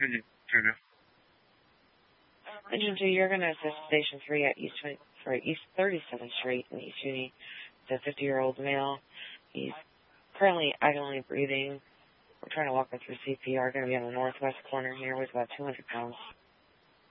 Engine 2. Engine 2, you're going to assist Station 3 at East 37th Street in East Union. It's a 50-year-old male. He's currently idly breathing. We're trying to walk him through CPR. Going to be on the northwest corner here. Weighs about 200 pounds.